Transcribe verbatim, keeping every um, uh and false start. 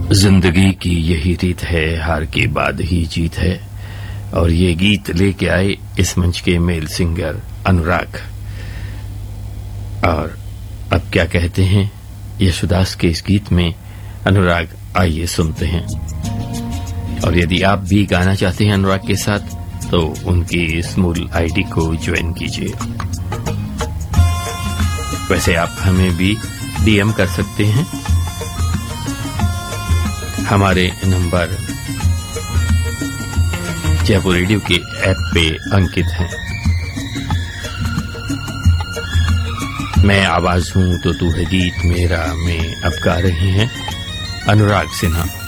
जिंदगी की यही रीत है, हार के बाद ही जीत है। और ये गीत लेके आए इस मंच के मेल सिंगर अनुराग। और अब क्या कहते हैं यशुदास के इस गीत में, अनुराग आइए सुनते हैं। और यदि आप भी गाना चाहते हैं अनुराग के साथ तो उनकी इस मूल आईडी को ज्वाइन कीजिए। वैसे आप हमें भी डीएम कर सकते हैं, हमारे नंबर जयपुर रेडियो के ऐप पे अंकित हैं। मैं आवाज हूं तो तू है गीत मेरा में अब गा रहे हैं अनुराग सिन्हा।